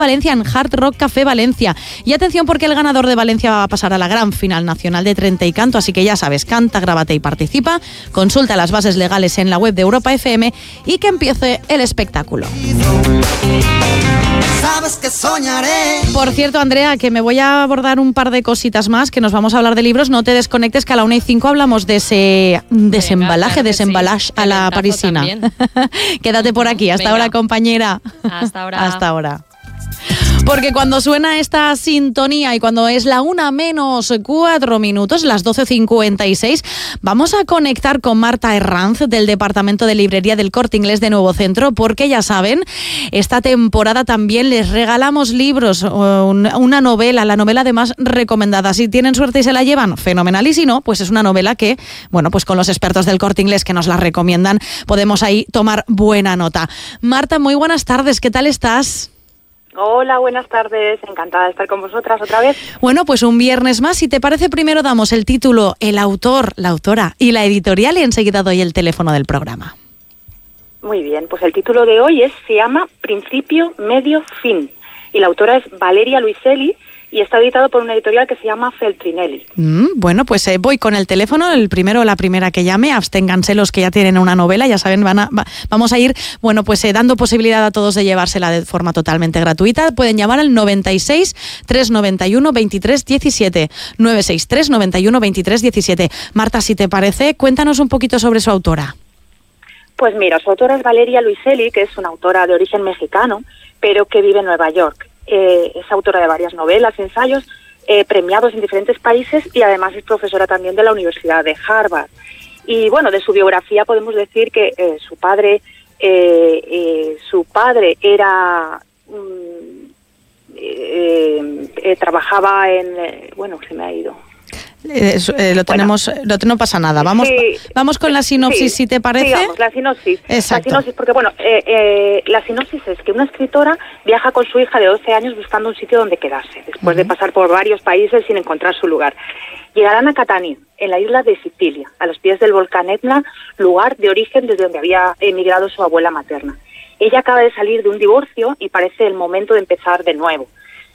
Valencia, en Hard Rock Café Valencia. Y atención, porque el ganador de Valencia va a pasar a la gran final nacional de Trenta y Canto, así que ya sabes, canta, grábate y participa. Consulta las bases legales en la web de Europa FM y que empiece el espectáculo. Sabes que soñaré. Por cierto, Andrea, que me voy a abordar un par de cositas más, que nos vamos a hablar de libros. No te desconectes, que a la 1:05 hablamos de ese desembalaje a la parisina. Quédate por aquí. Hasta ahora, compañera. Hasta ahora. Hasta ahora. Porque cuando suena esta sintonía y cuando es la 1:04, las 12:56, vamos a conectar con Marta Herranz del Departamento de Librería del Corte Inglés de Nuevo Centro, porque ya saben, esta temporada también les regalamos libros, una novela, la novela de más recomendada. Si tienen suerte y se la llevan, fenomenal, y si no, pues es una novela que, bueno, pues con los expertos del Corte Inglés que nos la recomiendan, podemos ahí tomar buena nota. Marta, muy buenas tardes, ¿qué tal estás? Hola, buenas tardes, encantada de estar con vosotras otra vez. Bueno, pues un viernes más. Si te parece, primero damos el título, el autor, la autora y la editorial, y enseguida doy el teléfono del programa. Muy bien, pues el título de hoy se llama Principio, Medio, Fin, y la autora es Valeria Luiselli y está editado por una editorial que se llama Feltrinelli. Bueno, pues voy con el teléfono, el primero o la primera que llame. Absténganse los que ya tienen una novela, ya saben, vamos a ir, bueno, pues dando posibilidad a todos de llevársela de forma totalmente gratuita. Pueden llamar al 96 391 23 17, 963 91 23 17. Marta, si te parece, cuéntanos un poquito sobre su autora. Pues mira, su autora es Valeria Luiselli, que es una autora de origen mexicano, pero que vive en Nueva York. Es autora de varias novelas, ensayos, premiados en diferentes países, y además es profesora también de la Universidad de Harvard. Y bueno, de su biografía podemos decir que su padre era trabajaba en se me ha ido. No pasa nada. Vamos con la sinopsis, si te parece. Digamos, la sinopsis. Exacto. La sinopsis, porque la sinopsis es que una escritora viaja con su hija de 12 años buscando un sitio donde quedarse, después de pasar por varios países sin encontrar su lugar. Llegarán a Catania, en la isla de Sicilia, a los pies del volcán Etna, lugar de origen desde donde había emigrado su abuela materna. Ella acaba de salir de un divorcio y parece el momento de empezar de nuevo.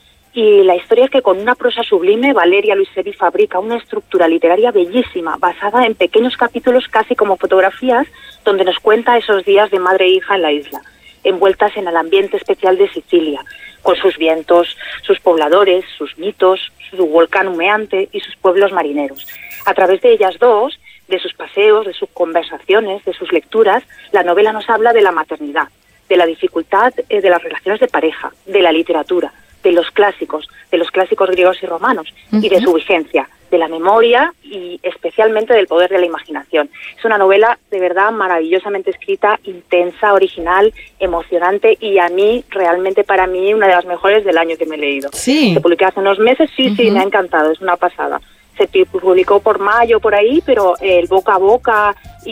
Y la historia es que con una prosa sublime, Valeria Luiselli fabrica una estructura literaria bellísima, basada en pequeños capítulos casi como fotografías, donde nos cuenta esos días de madre e hija en la isla, envueltas en el ambiente especial de Sicilia, con sus vientos, sus pobladores, sus mitos, su volcán humeante y sus pueblos marineros. A través de ellas dos, de sus paseos, de sus conversaciones, de sus lecturas, la novela nos habla de la maternidad, de la dificultad de las relaciones de pareja, de la literatura, de los clásicos griegos y romanos, y de su vigencia, de la memoria y especialmente del poder de la imaginación. Es una novela de verdad maravillosamente escrita, intensa, original, emocionante, y para mí, una de las mejores del año que me he leído. Sí. Se publicó hace unos meses, sí, me ha encantado, es una pasada. Se publicó por mayo, por ahí, pero el boca a boca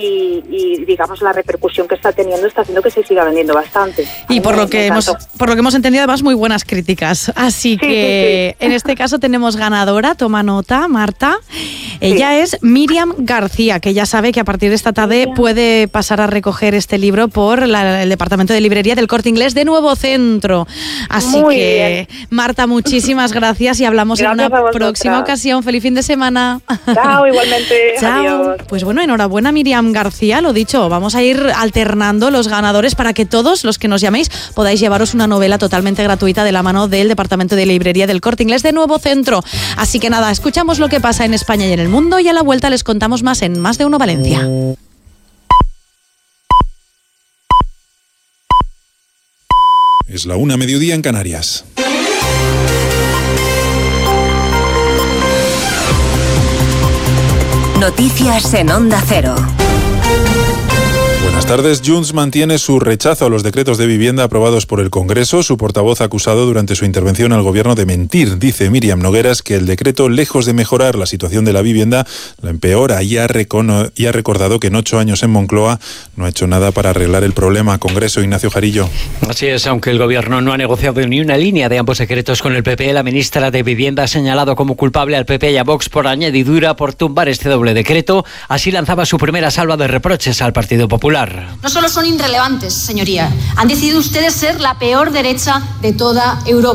y digamos la repercusión que está teniendo está haciendo que se siga vendiendo bastante. Y por lo que hemos entendido, además, muy buenas críticas. Así que en este caso tenemos ganadora, toma nota, Marta. Ella es Miriam García, que ya sabe que a partir de esta tarde puede pasar a recoger este libro por el Departamento de Librería del Corte Inglés de Nuevo Centro. Así muy que, bien. Marta, muchísimas gracias y hablamos en una próxima ocasión. Feliz fin de semana. Chao, igualmente. Chao. Adiós. Pues bueno, enhorabuena, Miriam García, lo dicho, vamos a ir alternando los ganadores para que todos los que nos llaméis podáis llevaros una novela totalmente gratuita de la mano del Departamento de Librería del Corte Inglés de Nuevo Centro. Así que nada, escuchamos lo que pasa en España y en el mundo, y a la vuelta les contamos más en Más de Uno Valencia. Es la 1:00 en Canarias. Noticias en Onda Cero. Buenas tardes. Junts mantiene su rechazo a los decretos de vivienda aprobados por el Congreso. Su portavoz ha acusado durante su intervención al Gobierno de mentir. Dice Míriam Nogueras que el decreto, lejos de mejorar la situación de la vivienda, la empeora, y ha recordado que en 8 años en Moncloa no ha hecho nada para arreglar el problema. Congreso, Ignacio Jarillo. Así es, aunque el Gobierno no ha negociado ni una línea de ambos decretos con el PP, la ministra de Vivienda ha señalado como culpable al PP y a Vox por añadidura por tumbar este doble decreto. Así lanzaba su primera salva de reproches al Partido Popular. Popular. No solo son irrelevantes, señoría, han decidido ustedes ser la peor derecha de toda Europa.